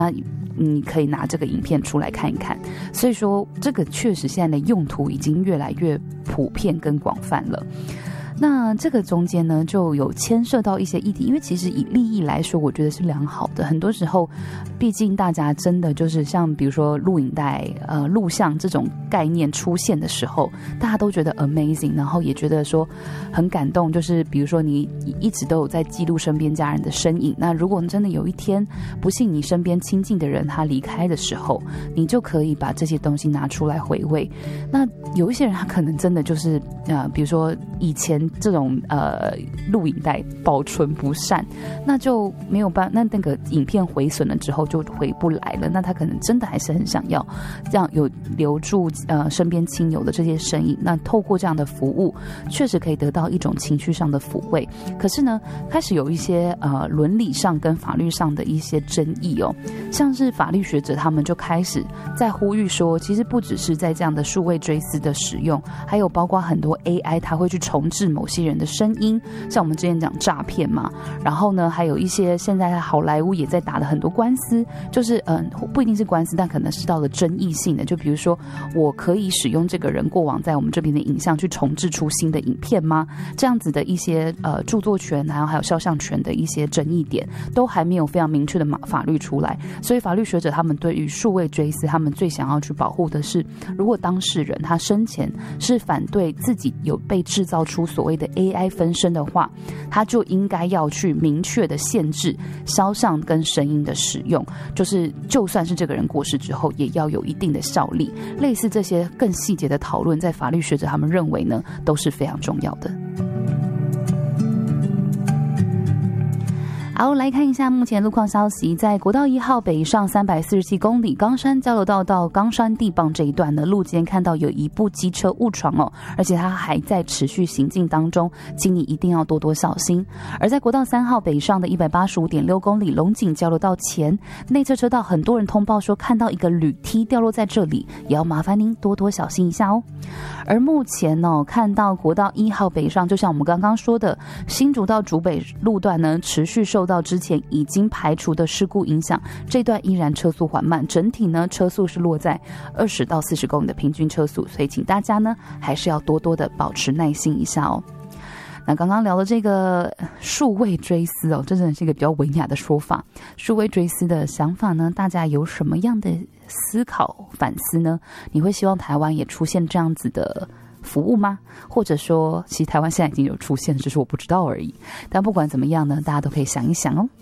那你可以拿这个影片出来看一看。所以说这个确实现在的用途已经越来越普遍跟广泛了。那这个中间呢，就有牵涉到一些议题，因为其实以利益来说，我觉得是良好的。很多时候，毕竟大家真的就是像比如说录影带、录像这种概念出现的时候，大家都觉得 amazing， 然后也觉得说很感动。就是比如说你一直都有在记录身边家人的身影，那如果真的有一天不幸你身边亲近的人他离开的时候，你就可以把这些东西拿出来回味。那有一些人他可能真的就是比如说以前这种录影带保存不善，那就没有办法，那个影片毁损了之后就回不来了，那他可能真的还是很想要这样有留住身边亲友的这些身影。那透过这样的服务确实可以得到一种情绪上的抚慰，可是呢开始有一些伦理上跟法律上的一些争议哦，像是法律学者他们就开始在呼吁说，其实不只是在这样的数位追思的使用，还有包括很多 AI 它会去重置某些人的声音，像我们之前讲诈骗嘛，然后呢还有一些现在好莱坞也在打的很多官司，就是不一定是官司，但可能是到了争议性的，就比如说我可以使用这个人过往在我们这边的影像去重制出新的影片吗？这样子的一些著作权还有肖像权的一些争议点都还没有非常明确的法律出来，所以法律学者他们对于数位追思他们最想要去保护的是，如果当事人他生前是反对自己有被制造出所谓的 AI 分身的话，他就应该要去明确的限制肖像跟声音的使用，就是就算是这个人过世之后也要有一定的效力。类似这些更细节的讨论，在法律学者他们认为呢都是非常重要的。好，来看一下目前路况消息。在国道1号北上347公里冈山交流道到冈山地磅这一段呢，路肩看到有一部机车误闯哦，而且它还在持续行进当中，请你一定要多多小心。而在国道3号北上的185.6公里龙井交流道前内侧车道，很多人通报说看到一个铝梯掉落在这里，也要麻烦您多多小心一下哦。而目前呢，看到国道1号北上，就像我们刚刚说的，新竹到竹北路段呢，持续受到之前已经排除的事故影响，这段依然车速缓慢，整体呢车速是落在20到40公里的平均车速，所以请大家呢还是要多多的保持耐心一下哦。那刚刚聊的这个数位追思哦，这真的是一个比较文雅的说法。数位追思的想法呢，大家有什么样的思考反思呢？你会希望台湾也出现这样子的服务吗？或者说其实台湾现在已经有出现，只是我不知道而已。但不管怎么样呢，大家都可以想一想哦。